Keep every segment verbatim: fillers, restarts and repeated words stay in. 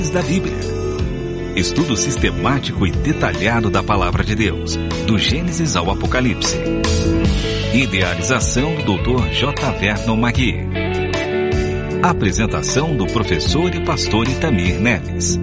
da Bíblia. Estudo sistemático e detalhado da Palavra de Deus, do Gênesis ao Apocalipse. Idealização do doutor J. Vernon Magui. Apresentação do professor e pastor Itamir Neves.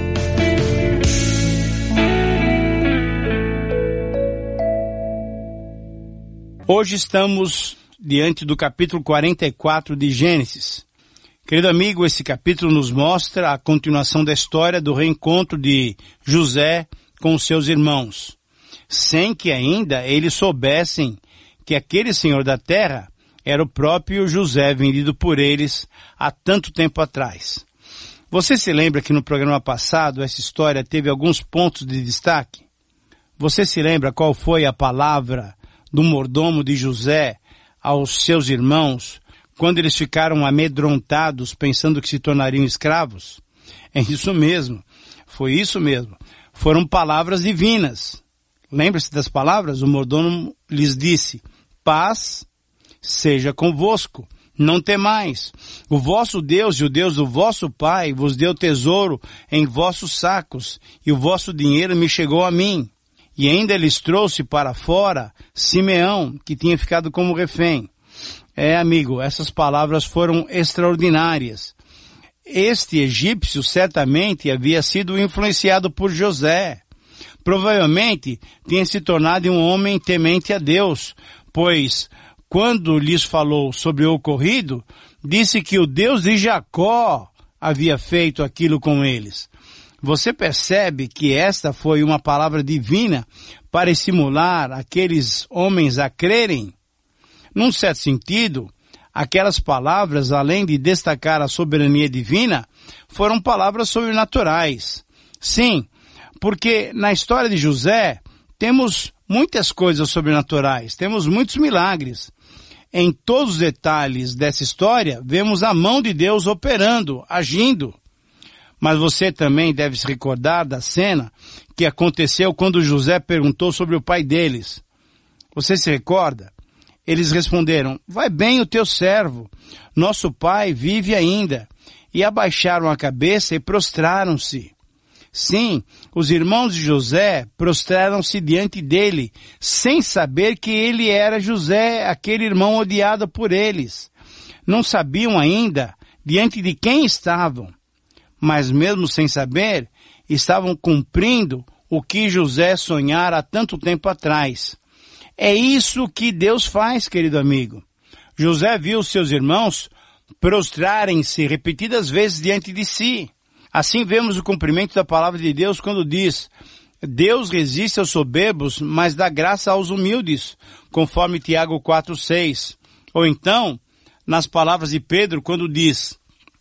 Hoje estamos diante do capítulo quarenta e quatro de Gênesis. Querido amigo, esse capítulo nos mostra a continuação da história do reencontro de José com os seus irmãos, sem que ainda eles soubessem que aquele senhor da terra era o próprio José vendido por eles há tanto tempo atrás. Você se lembra que no programa passado essa história teve alguns pontos de destaque? Você se lembra qual foi a palavra do mordomo de José aos seus irmãos quando eles ficaram amedrontados pensando que se tornariam escravos? É isso mesmo, foi isso mesmo. Foram palavras divinas. Lembra-se das palavras? O mordomo lhes disse: paz seja convosco, não temais. O vosso Deus e o Deus do vosso pai vos deu tesouro em vossos sacos, e o vosso dinheiro me chegou a mim. E ainda lhes trouxe para fora Simeão, que tinha ficado como refém. É, amigo, essas palavras foram extraordinárias. Este egípcio certamente havia sido influenciado por José. Provavelmente tinha se tornado um homem temente a Deus, pois quando lhes falou sobre o ocorrido, disse que o Deus de Jacó havia feito aquilo com eles. Você percebe que esta foi uma palavra divina para estimular aqueles homens a crerem? Num certo sentido, aquelas palavras, além de destacar a soberania divina, foram palavras sobrenaturais. Sim, porque na história de José temos muitas coisas sobrenaturais, temos muitos milagres. Em todos os detalhes dessa história, vemos a mão de Deus operando, agindo. Mas você também deve se recordar da cena que aconteceu quando José perguntou sobre o pai deles. Você se recorda? Eles responderam: vai bem o teu servo, nosso pai vive ainda. E abaixaram a cabeça e prostraram-se. Sim, os irmãos de José prostraram-se diante dele, sem saber que ele era José, aquele irmão odiado por eles. Não sabiam ainda diante de quem estavam, mas mesmo sem saber, estavam cumprindo o que José sonhara há tanto tempo atrás. É isso que Deus faz, querido amigo. José viu seus irmãos prostrarem-se repetidas vezes diante de si. Assim vemos o cumprimento da palavra de Deus quando diz: Deus resiste aos soberbos, mas dá graça aos humildes, conforme Tiago quatro, seis. Ou então, nas palavras de Pedro, quando diz: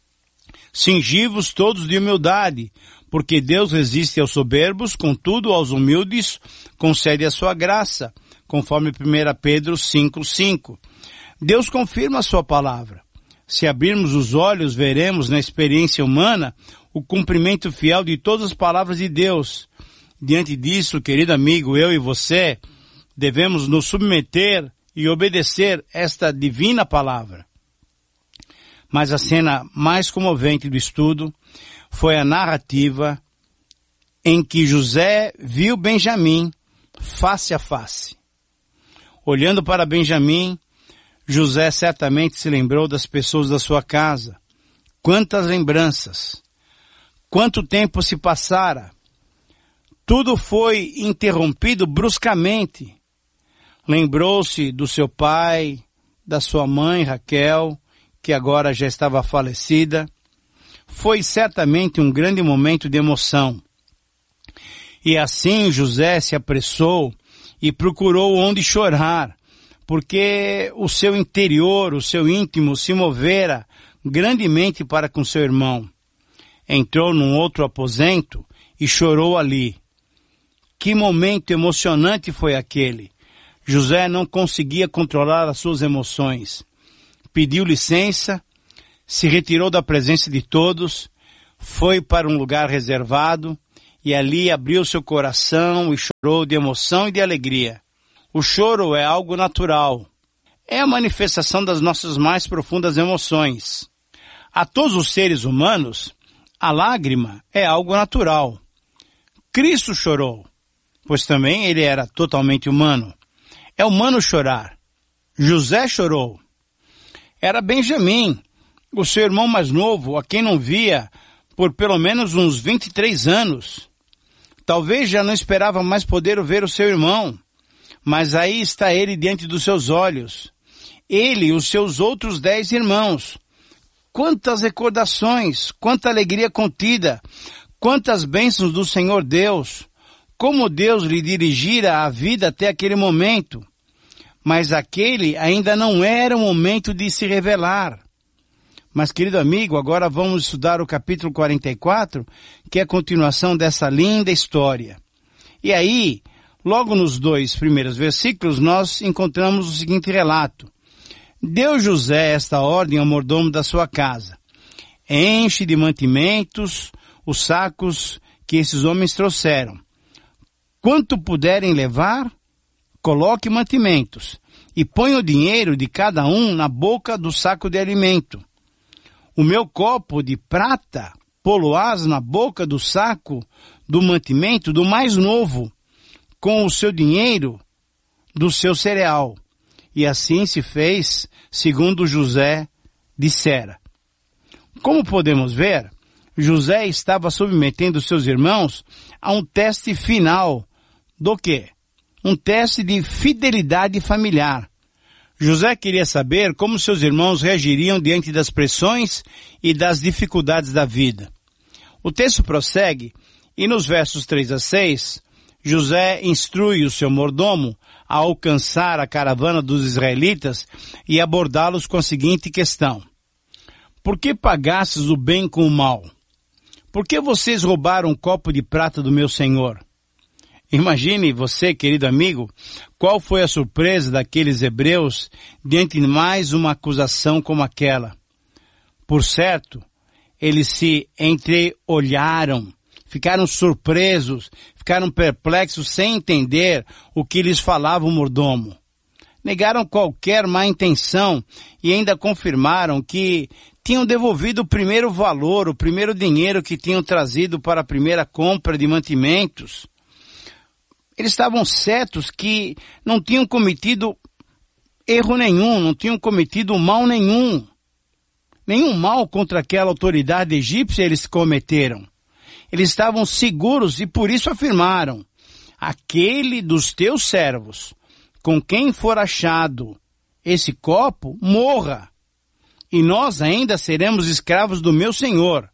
cingi-vos todos de humildade, porque Deus resiste aos soberbos, contudo aos humildes concede a sua graça, conforme primeira Pedro cinco, cinco. Deus confirma a sua palavra. Se abrirmos os olhos, veremos na experiência humana o cumprimento fiel de todas as palavras de Deus. Diante disso, querido amigo, eu e você devemos nos submeter e obedecer esta divina palavra. Mas a cena mais comovente do estudo foi a narrativa em que José viu Benjamim face a face. Olhando para Benjamim, José certamente se lembrou das pessoas da sua casa. Quantas lembranças! Quanto tempo se passara! Tudo foi interrompido bruscamente. Lembrou-se do seu pai, da sua mãe Raquel, que agora já estava falecida. Foi certamente um grande momento de emoção. E assim José se apressou e procurou onde chorar, porque o seu interior, o seu íntimo se movera grandemente para com seu irmão. Entrou num outro aposento e chorou ali. Que momento emocionante foi aquele! José não conseguia controlar as suas emoções. Pediu licença, se retirou da presença de todos, foi para um lugar reservado e ali abriu seu coração e chorou de emoção e de alegria. O choro é algo natural. É a manifestação das nossas mais profundas emoções. A todos os seres humanos, A lágrima é algo natural. Cristo chorou, pois também ele era totalmente humano. É humano chorar. José chorou. Era Benjamim, o seu irmão mais novo, a quem não via por pelo menos uns vinte e três anos. Talvez já não esperava mais poder ver o seu irmão, mas aí está ele diante dos seus olhos. Ele e os seus outros dez irmãos. Quantas recordações, quanta alegria contida, quantas bênçãos do Senhor Deus, como Deus lhe dirigira a vida até aquele momento. Mas aquele ainda não era o momento de se revelar. Mas, querido amigo, agora vamos estudar o capítulo quarenta e quatro, que é a continuação dessa linda história. E aí, logo nos dois primeiros versículos, nós encontramos o seguinte relato. Deu José esta ordem ao mordomo da sua casa. Enche de mantimentos os sacos que esses homens trouxeram. Quanto puderem levar, coloque mantimentos e põe o dinheiro de cada um na boca do saco de alimento. O meu copo de prata poloás na boca do saco do mantimento do mais novo, com o seu dinheiro do seu cereal. E assim se fez, segundo José dissera. Como podemos ver, José estava submetendo seus irmãos a um teste final do quê? Um teste de fidelidade familiar. José queria saber como seus irmãos reagiriam diante das pressões e das dificuldades da vida. O texto prossegue e nos versos três a seis, José instrui o seu mordomo a alcançar a caravana dos israelitas e abordá-los com a seguinte questão. Por que pagastes o bem com o mal? Por que vocês roubaram um copo de prata do meu senhor? Imagine você, querido amigo, qual foi a surpresa daqueles hebreus diante de mais uma acusação como aquela. Por certo, eles se entreolharam, ficaram surpresos, ficaram perplexos sem entender o que lhes falava o mordomo. Negaram qualquer má intenção e ainda confirmaram que tinham devolvido o primeiro valor, o primeiro dinheiro que tinham trazido para a primeira compra de mantimentos. Eles estavam certos que não tinham cometido erro nenhum, não tinham cometido mal nenhum. Nenhum mal contra aquela autoridade egípcia eles cometeram. Eles estavam seguros e por isso afirmaram, aquele dos teus servos, com quem for achado esse copo, morra, e nós ainda seremos escravos do meu senhor.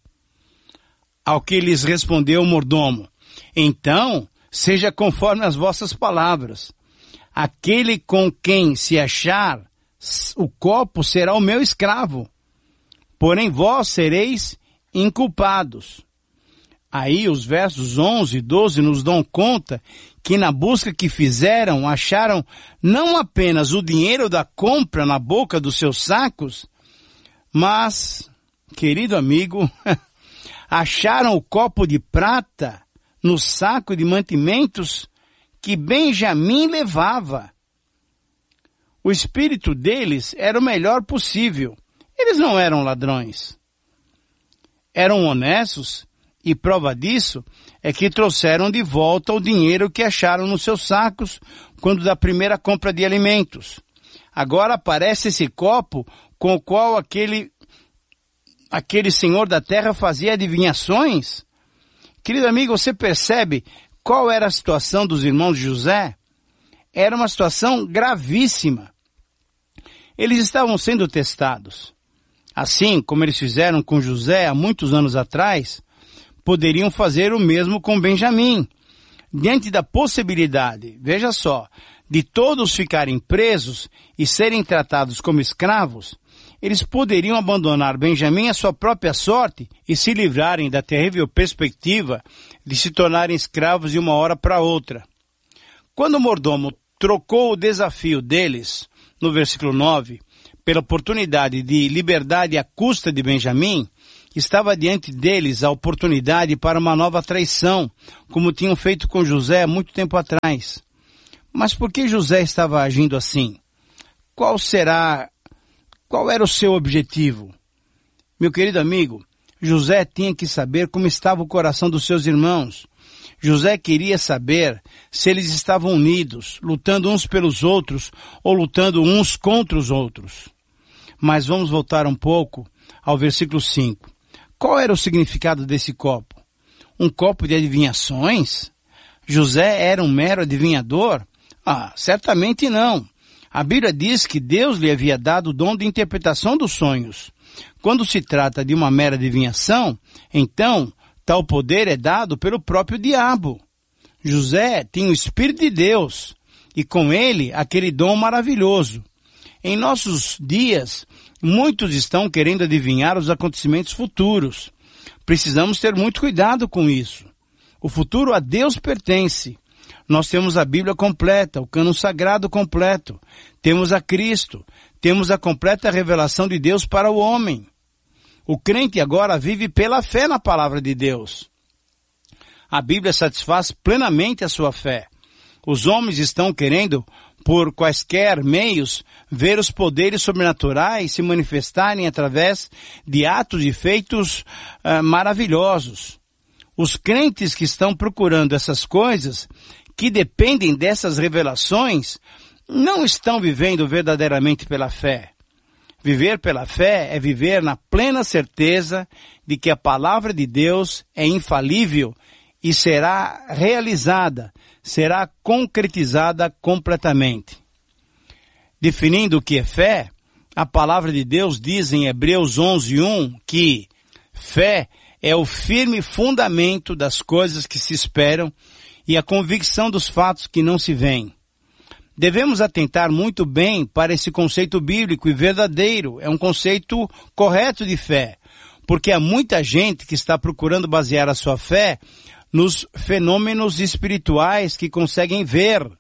Ao que lhes respondeu o mordomo, então, seja conforme as vossas palavras. Aquele com quem se achar o copo será o meu escravo, porém vós sereis inculpados. Aí os versos onze e doze nos dão conta que na busca que fizeram, acharam não apenas o dinheiro da compra na boca dos seus sacos, mas, querido amigo, acharam o copo de prata no saco de mantimentos que Benjamim levava. O espírito deles era o melhor possível. Eles não eram ladrões. Eram honestos. E prova disso é que trouxeram de volta o dinheiro que acharam nos seus sacos quando da primeira compra de alimentos. Agora aparece esse copo com o qual aquele, aquele senhor da terra fazia adivinhações. Querido amigo, você percebe qual era a situação dos irmãos de José? Era uma situação gravíssima. Eles estavam sendo testados. Assim como eles fizeram com José há muitos anos atrás, poderiam fazer o mesmo com Benjamim. Diante da possibilidade, veja só, de todos ficarem presos e serem tratados como escravos, eles poderiam abandonar Benjamim à sua própria sorte e se livrarem da terrível perspectiva de se tornarem escravos de uma hora para outra. Quando o mordomo trocou o desafio deles, no versículo nove, pela oportunidade de liberdade à custa de Benjamim, estava diante deles a oportunidade para uma nova traição, como tinham feito com José há muito tempo atrás. Mas por que José estava agindo assim? Qual será, qual era o seu objetivo? Meu querido amigo, José tinha que saber como estava o coração dos seus irmãos. José queria saber se eles estavam unidos, lutando uns pelos outros ou lutando uns contra os outros. Mas vamos voltar um pouco ao versículo cinco. Qual era o significado desse copo? Um copo de adivinhações? José era um mero adivinhador? Ah, certamente não. A Bíblia diz que Deus lhe havia dado o dom de interpretação dos sonhos. Quando se trata de uma mera adivinhação, então, tal poder é dado pelo próprio diabo. José tinha o Espírito de Deus, e com ele, aquele dom maravilhoso. Em nossos dias, muitos estão querendo adivinhar os acontecimentos futuros. Precisamos ter muito cuidado com isso. O futuro a Deus pertence. Nós temos a Bíblia completa, o cânon sagrado completo. Temos a Cristo. Temos a completa revelação de Deus para o homem. O crente agora vive pela fé na palavra de Deus. A Bíblia satisfaz plenamente a sua fé. Os homens estão querendo, por quaisquer meios, ver os poderes sobrenaturais se manifestarem através de atos e feitos uh, maravilhosos. Os crentes que estão procurando essas coisas, que dependem dessas revelações, não estão vivendo verdadeiramente pela fé. Viver pela fé é viver na plena certeza de que a palavra de Deus é infalível e será realizada, será concretizada completamente. Definindo o que é fé, a palavra de Deus diz em Hebreus onze, um que fé é o firme fundamento das coisas que se esperam e a convicção dos fatos que não se veem. Devemos atentar muito bem para esse conceito bíblico e verdadeiro. É um conceito correto de fé, porque há muita gente que está procurando basear a sua fé nos fenômenos espirituais que conseguem ver.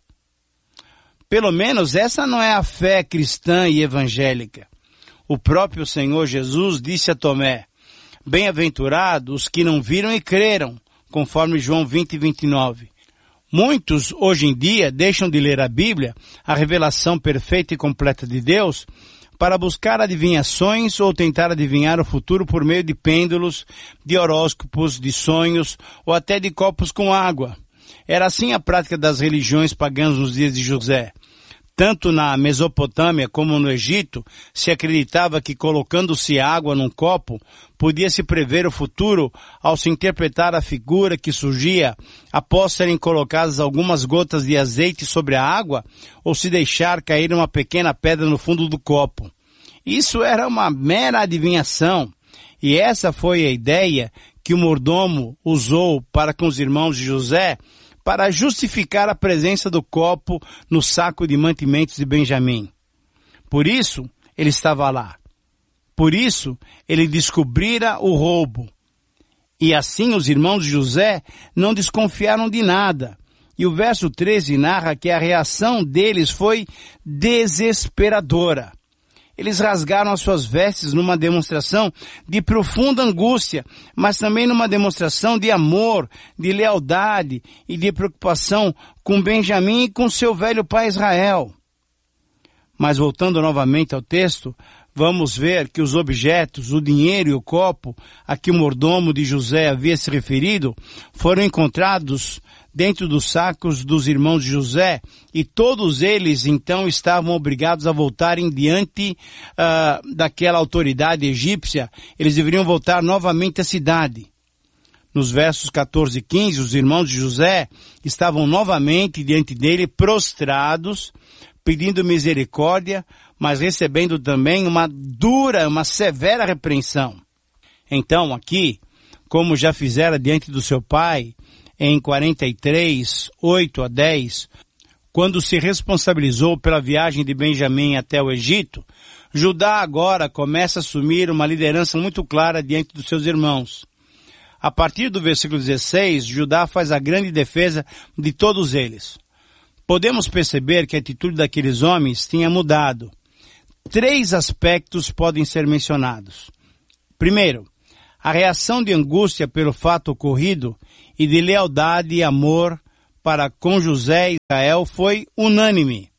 Pelo menos essa não é a fé cristã e evangélica. O próprio Senhor Jesus disse a Tomé, bem-aventurados os que não viram e creram, conforme João vinte, vinte e nove. Muitos, hoje em dia, deixam de ler a Bíblia, a revelação perfeita e completa de Deus, para buscar adivinhações ou tentar adivinhar o futuro por meio de pêndulos, de horóscopos, de sonhos ou até de copos com água. Era assim a prática das religiões pagãs nos dias de José. Tanto na Mesopotâmia como no Egito, se acreditava que colocando-se água num copo, podia-se prever o futuro ao se interpretar a figura que surgia após serem colocadas algumas gotas de azeite sobre a água ou se deixar cair uma pequena pedra no fundo do copo. Isso era uma mera adivinhação, e essa foi a ideia que o mordomo usou para com os irmãos de José, para justificar a presença do copo no saco de mantimentos de Benjamim. Por isso, ele estava lá. Por isso, ele descobrira o roubo. E assim os irmãos de José não desconfiaram de nada. E o verso treze narra que a reação deles foi desesperadora. Eles rasgaram as suas vestes numa demonstração de profunda angústia, mas também numa demonstração de amor, de lealdade e de preocupação com Benjamim e com seu velho pai Israel. Mas voltando novamente ao texto, vamos ver que os objetos, o dinheiro e o copo a que o mordomo de José havia se referido, foram encontrados dentro dos sacos dos irmãos de José, e todos eles então estavam obrigados a voltarem diante uh, daquela autoridade egípcia. Eles deveriam voltar novamente à cidade. Nos versos quatorze e quinze, os irmãos de José estavam novamente diante dele prostrados, pedindo misericórdia, mas recebendo também uma dura, uma severa repreensão. Então aqui, como já fizera diante do seu pai, em quarenta e três, oito a dez, quando se responsabilizou pela viagem de Benjamim até o Egito, Judá agora começa a assumir uma liderança muito clara diante dos seus irmãos. A partir do versículo dezesseis, Judá faz a grande defesa de todos eles. Podemos perceber que a atitude daqueles homens tinha mudado. Três aspectos podem ser mencionados. Primeiro, a reação de angústia pelo fato ocorrido e de lealdade e amor para com José e Israel foi unânime.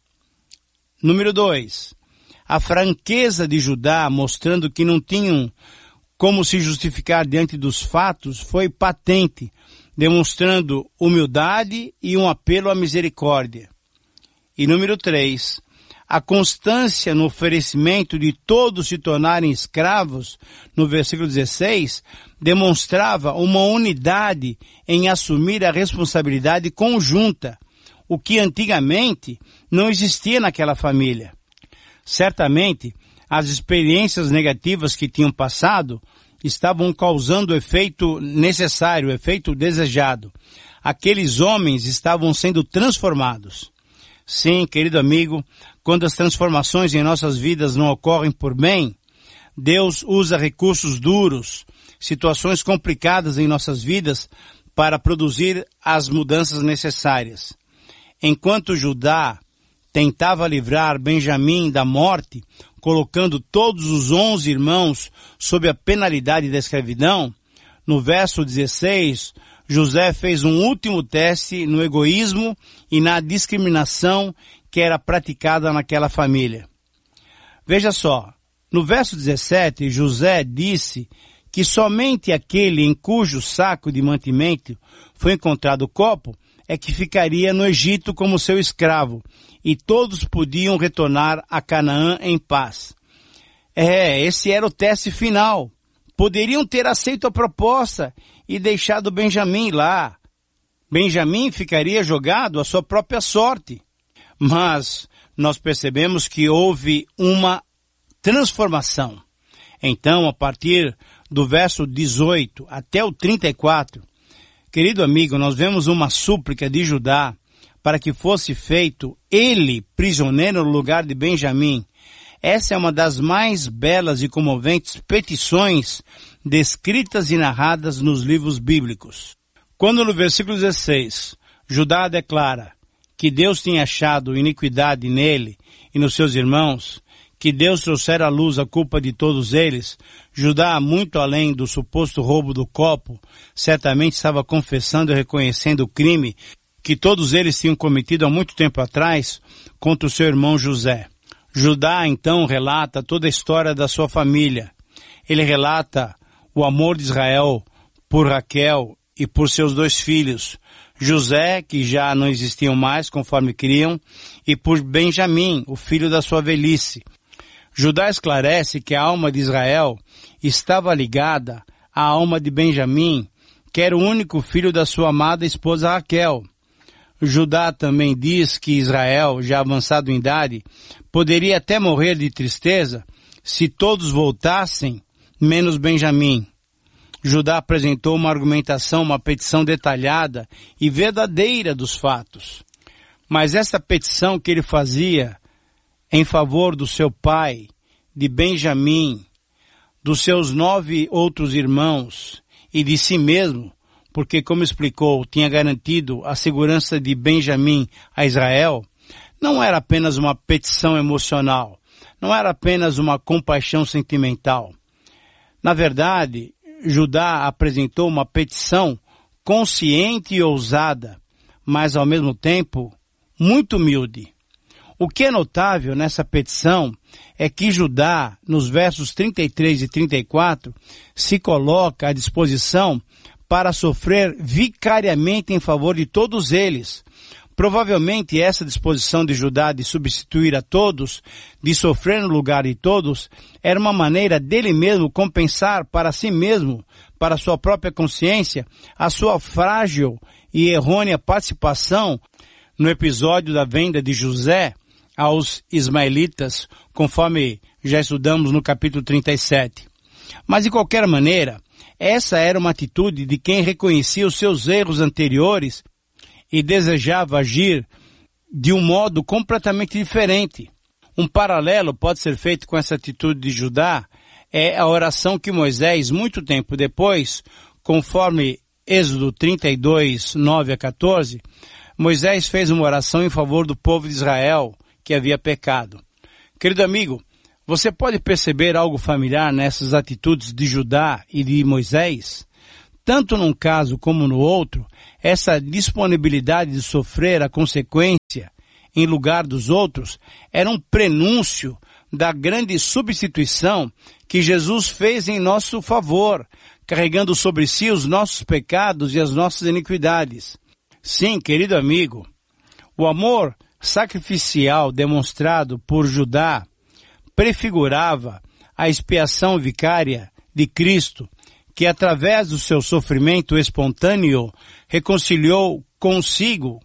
Número dois, a franqueza de Judá mostrando que não tinham como se justificar diante dos fatos foi patente, demonstrando humildade e um apelo à misericórdia. E número três, a constância no oferecimento de todos se tornarem escravos, no versículo dezesseis, demonstrava uma unidade em assumir a responsabilidade conjunta, o que antigamente não existia naquela família. Certamente, as experiências negativas que tinham passado estavam causando o efeito necessário, o efeito desejado. Aqueles homens estavam sendo transformados. Sim, querido amigo, quando as transformações em nossas vidas não ocorrem por bem, Deus usa recursos duros, situações complicadas em nossas vidas para produzir as mudanças necessárias. Enquanto Judá tentava livrar Benjamim da morte, colocando todos os onze irmãos sob a penalidade da escravidão, no verso dezesseis, José fez um último teste no egoísmo e na discriminação que era praticada naquela família. Veja só, no verso dezessete, José disse que somente aquele em cujo saco de mantimento foi encontrado o copo é que ficaria no Egito como seu escravo, e todos podiam retornar a Canaã em paz. É, esse era o teste final. Poderiam ter aceito a proposta e deixado Benjamim lá. Benjamim ficaria jogado à sua própria sorte. Mas nós percebemos que houve uma transformação. Então, a partir do verso dezoito até o trinta e quatro, querido amigo, nós vemos uma súplica de Judá para que fosse feito ele prisioneiro no lugar de Benjamim. Essa é uma das mais belas e comoventes petições descritas e narradas nos livros bíblicos. Quando no versículo dezesseis, Judá declara que Deus tinha achado iniquidade nele e nos seus irmãos, que Deus trouxera à luz a culpa de todos eles, Judá, muito além do suposto roubo do copo, certamente estava confessando e reconhecendo o crime que todos eles tinham cometido há muito tempo atrás contra o seu irmão José. Judá, então, relata toda a história da sua família. Ele relata o amor de Israel por Raquel e por seus dois filhos, José, que já não existiam mais conforme criam, e por Benjamim, o filho da sua velhice. Judá esclarece que a alma de Israel estava ligada à alma de Benjamim, que era o único filho da sua amada esposa Raquel. Judá também diz que Israel, já avançado em idade, poderia até morrer de tristeza se todos voltassem, menos Benjamim. Judá apresentou uma argumentação, uma petição detalhada e verdadeira dos fatos. Mas essa petição que ele fazia em favor do seu pai, de Benjamim, dos seus nove outros irmãos e de si mesmo, porque, como explicou, tinha garantido a segurança de Benjamim a Israel, não era apenas uma petição emocional, não era apenas uma compaixão sentimental. Na verdade, Judá apresentou uma petição consciente e ousada, mas ao mesmo tempo muito humilde. O que é notável nessa petição é que Judá, nos versos trinta e três e trinta e quatro, se coloca à disposição para sofrer vicariamente em favor de todos eles. Provavelmente essa disposição de Judá de substituir a todos, de sofrer no lugar de todos, era uma maneira dele mesmo compensar para si mesmo, para sua própria consciência, a sua frágil e errônea participação no episódio da venda de José aos ismaelitas, conforme já estudamos no capítulo trinta e sete. Mas de qualquer maneira, essa era uma atitude de quem reconhecia os seus erros anteriores e desejava agir de um modo completamente diferente. Um paralelo pode ser feito com essa atitude de Judá, é a oração que Moisés, muito tempo depois, conforme Êxodo trinta e dois, nove a quatorze, Moisés fez uma oração em favor do povo de Israel que havia pecado. Querido amigo, você pode perceber algo familiar nessas atitudes de Judá e de Moisés? Tanto num caso como no outro, essa disponibilidade de sofrer a consequência em lugar dos outros era um prenúncio da grande substituição que Jesus fez em nosso favor, carregando sobre si os nossos pecados e as nossas iniquidades. Sim, querido amigo, o amor sacrificial demonstrado por Judá prefigurava a expiação vicária de Cristo, que através do seu sofrimento espontâneo reconciliou consigo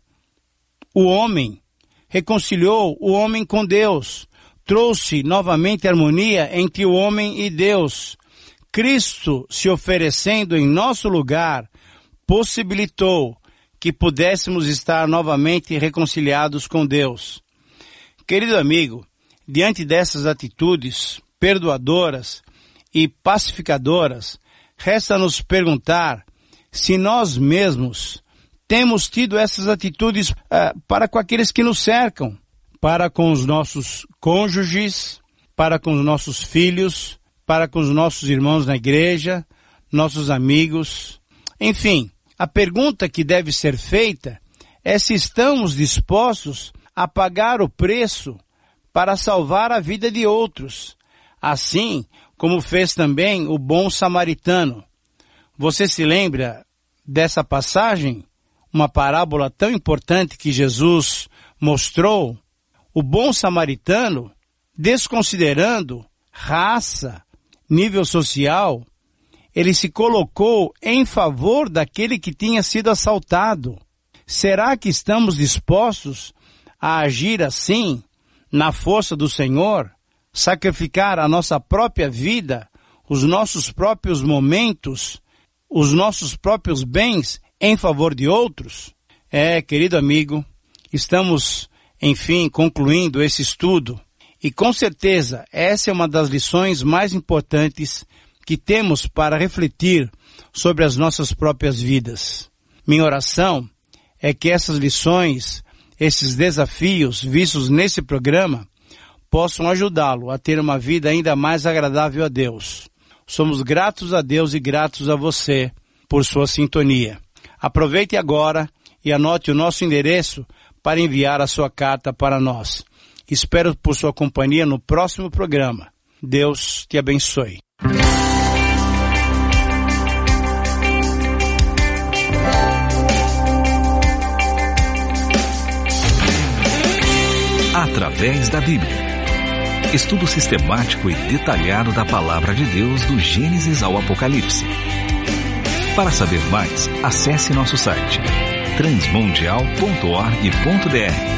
o homem, reconciliou o homem com Deus, trouxe novamente harmonia entre o homem e Deus. Cristo, se oferecendo em nosso lugar, possibilitou que pudéssemos estar novamente reconciliados com Deus. Querido amigo, diante dessas atitudes perdoadoras e pacificadoras, resta-nos perguntar se nós mesmos temos tido essas atitudes uh, para com aqueles que nos cercam, para com os nossos cônjuges, para com os nossos filhos, para com os nossos irmãos na igreja, nossos amigos. Enfim, a pergunta que deve ser feita é se estamos dispostos a pagar o preço para salvar a vida de outros, assim como fez também o bom samaritano. Você se lembra dessa passagem? Uma parábola tão importante que Jesus mostrou? O bom samaritano, desconsiderando raça, nível social, ele se colocou em favor daquele que tinha sido assaltado. Será que estamos dispostos a agir assim, na força do Senhor? Sacrificar a nossa própria vida, os nossos próprios momentos, os nossos próprios bens em favor de outros? É, querido amigo, estamos, enfim, concluindo esse estudo. E com certeza, essa é uma das lições mais importantes que temos para refletir sobre as nossas próprias vidas. Minha oração é que essas lições, esses desafios vistos nesse programa, possam ajudá-lo a ter uma vida ainda mais agradável a Deus. Somos gratos a Deus e gratos a você por sua sintonia. Aproveite agora e anote o nosso endereço para enviar a sua carta para nós. Espero por sua companhia no próximo programa. Deus te abençoe. Através da Bíblia. Estudo sistemático e detalhado da Palavra de Deus do Gênesis ao Apocalipse. Para saber mais, acesse nosso site transmundial ponto org ponto br.